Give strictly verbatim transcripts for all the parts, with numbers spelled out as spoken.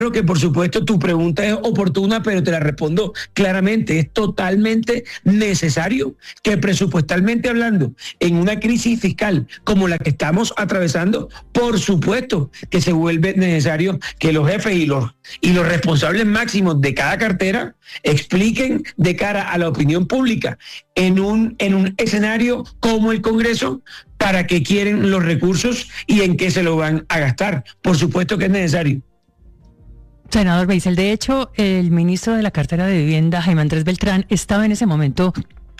Creo que por supuesto tu pregunta es oportuna, pero te la respondo claramente. Es totalmente necesario que presupuestalmente hablando, en una crisis fiscal como la que estamos atravesando, por supuesto que se vuelve necesario que los jefes y los, y los responsables máximos de cada cartera expliquen de cara a la opinión pública en un, en un escenario como el Congreso para qué quieren los recursos y en qué se lo van a gastar. Por supuesto que es necesario. Senador Beisel, de hecho, el ministro de la cartera de Vivienda, Jaime Andrés Beltrán, estaba en ese momento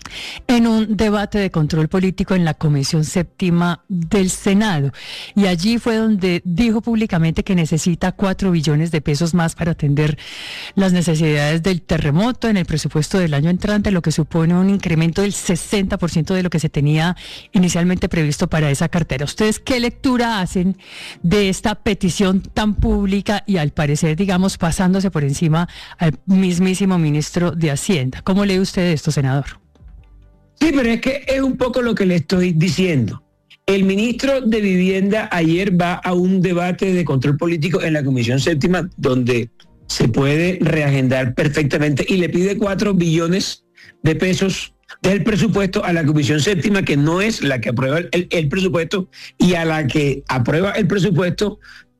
en un debate de control político en la Comisión Séptima del Senado. Y allí fue donde dijo públicamente que necesita cuatro billones de pesos más para atender las necesidades del terremoto en el presupuesto del año entrante, lo que supone un incremento del sesenta por ciento de lo que se tenía inicialmente previsto para esa cartera. ¿Ustedes qué lectura hacen de esta petición tan pública y al parecer, digamos, pasándose por encima al mismísimo ministro de Hacienda? ¿Cómo lee usted esto, senador? Sí, pero es que es un poco lo que le estoy diciendo. El ministro de Vivienda ayer va a un debate de control político en la Comisión Séptima, donde se puede reagendar perfectamente y le pide cuatro billones de pesos del presupuesto a la Comisión Séptima, que no es la que aprueba el, el presupuesto, y a la que aprueba el presupuesto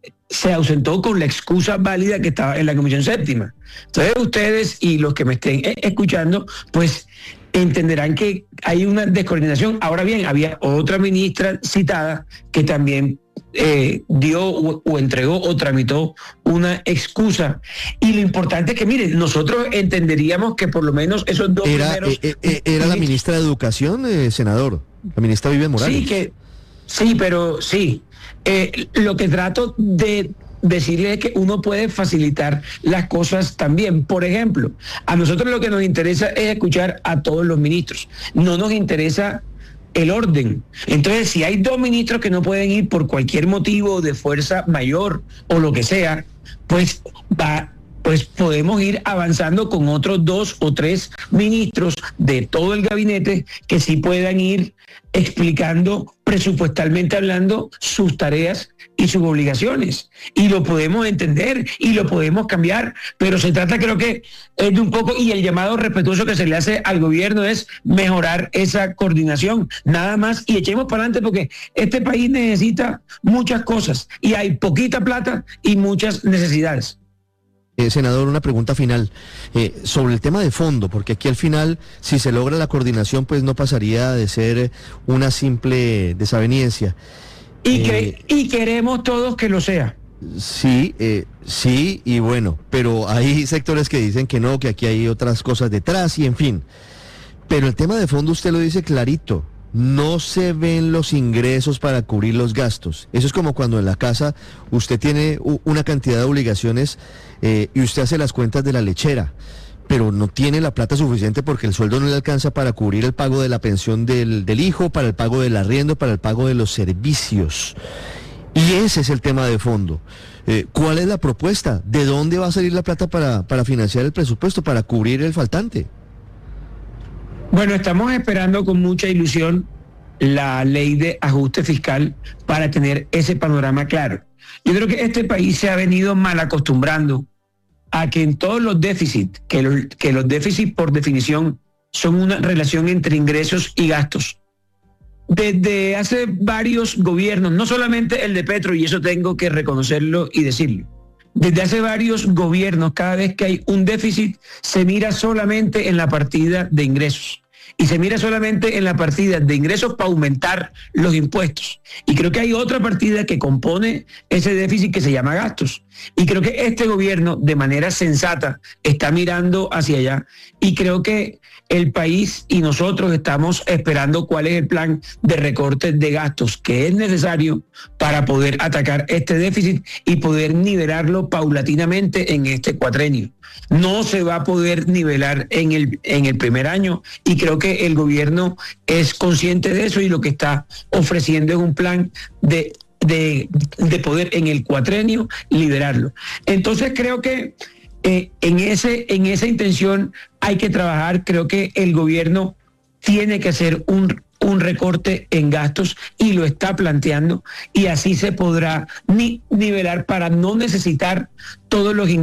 se ausentó con la excusa válida que estaba en la Comisión Séptima. Entonces ustedes y los que me estén escuchando, pues entenderán que hay una descoordinación. Ahora bien, había otra ministra citada que también eh, dio o, o entregó o tramitó una excusa. Y lo importante es que, miren, nosotros entenderíamos que por lo menos esos dos era, primeros... Eh, eh, era la ministra de Educación, eh, senador, la ministra Vivian Morales. Sí, que, sí, pero sí. Eh, lo que trato de decirle es que uno puede facilitar las cosas también. Por ejemplo, a nosotros lo que nos interesa es escuchar a todos los ministros. No nos interesa el orden. Entonces, si hay dos ministros que no pueden ir por cualquier motivo de fuerza mayor o lo que sea, pues va... pues podemos ir avanzando con otros dos o tres ministros de todo el gabinete que sí puedan ir explicando presupuestalmente hablando sus tareas y sus obligaciones. Y lo podemos entender y lo podemos cambiar, pero se trata, creo que es de un poco, y el llamado respetuoso que se le hace al gobierno es mejorar esa coordinación, nada más, y echemos para adelante porque este país necesita muchas cosas y hay poquita plata y muchas necesidades. Eh, senador, una pregunta final eh, sobre el tema de fondo, porque aquí al final, si se logra la coordinación, pues no pasaría de ser una simple desaveniencia. Y, que, eh, y queremos todos que lo sea. Sí, eh, sí, y bueno, pero hay sectores que dicen que no, que aquí hay otras cosas detrás, y en fin. Pero el tema de fondo usted lo dice clarito. No se ven los ingresos para cubrir los gastos. Eso es como cuando en la casa usted tiene una cantidad de obligaciones eh, y usted hace las cuentas de la lechera, pero no tiene la plata suficiente porque el sueldo no le alcanza para cubrir el pago de la pensión del, del hijo, para el pago del arriendo, para el pago de los servicios. Y ese es el tema de fondo. Eh, ¿Cuál es la propuesta? ¿De dónde va a salir la plata para, para financiar el presupuesto, para cubrir el faltante? Bueno, estamos esperando con mucha ilusión la ley de ajuste fiscal para tener ese panorama claro. Yo creo que este país se ha venido mal acostumbrando a que en todos los déficits, que los, que los déficits por definición son una relación entre ingresos y gastos. Desde hace varios gobiernos, no solamente el de Petro, y eso tengo que reconocerlo y decirlo, desde hace varios gobiernos, cada vez que hay un déficit, se mira solamente en la partida de ingresos. Y se mira solamente en la partida de ingresos para aumentar los impuestos. Y creo que hay otra partida que compone ese déficit que se llama gastos. Y creo que este gobierno, de manera sensata, está mirando hacia allá. Y creo que el país y nosotros estamos esperando cuál es el plan de recortes de gastos que es necesario para poder atacar este déficit y poder nivelarlo paulatinamente en este cuatrenio. No se va a poder nivelar en el, en el primer año, y creo que el gobierno es consciente de eso y lo que está ofreciendo es un plan de, de, de poder en el cuatrenio liberarlo. Entonces creo que eh, en, ese, en esa intención hay que trabajar. Creo que el gobierno tiene que hacer un, un recorte en gastos y lo está planteando, y así se podrá ni nivelar para no necesitar todos los ingresos